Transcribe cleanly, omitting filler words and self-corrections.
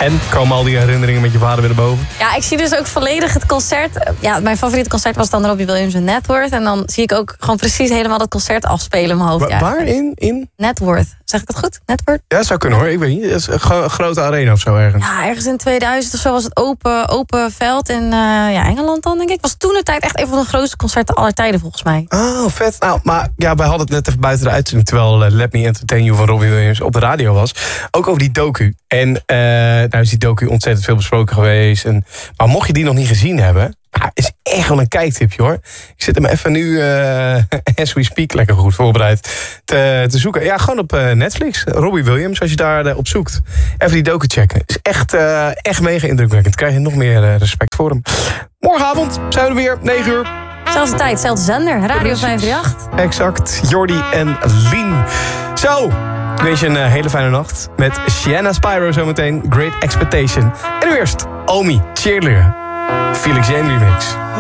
En komen al die herinneringen met je vader weer naar boven? Ja, ik zie dus ook volledig het concert. Ja, mijn favoriete concert was dan Robbie Williams en Networth. En dan zie ik ook gewoon precies helemaal dat concert afspelen in mijn hoofd. Waar in? Networth. Zeg ik dat goed? Networth? Ja, dat zou kunnen hoor. Ik weet niet. Het is een grote arena of zo ergens. Ja, ergens in 2000 of zo was het open veld in Engeland dan, denk ik. Was toen de tijd echt een van de grootste concerten aller tijden, volgens mij. Oh, vet. Nou, maar ja, wij hadden het net even buiten de uitzending, terwijl Let Me Entertain You van Robbie Williams op de radio was. Ook over die docu. En nou is die docu ontzettend veel besproken geweest. Maar mocht je die nog niet gezien hebben, is echt wel een kijktipje hoor. Ik zit hem even nu, as we speak, lekker goed voorbereid te zoeken. Ja, gewoon op Netflix. Robbie Williams, als je daar op zoekt. Even die docu checken. Is echt mega indrukwekkend. Krijg je nog meer respect voor hem. Morgenavond zijn we er weer, 9 uur. Zelfde tijd, zelfde zender, Radio 538. Exact, Jordi en Lien. Zo, ik wens je een hele fijne nacht. Met Shanna Spyro zometeen, Great Expectation. En nu eerst, Omi, Cheerleader. Felix Jane remix.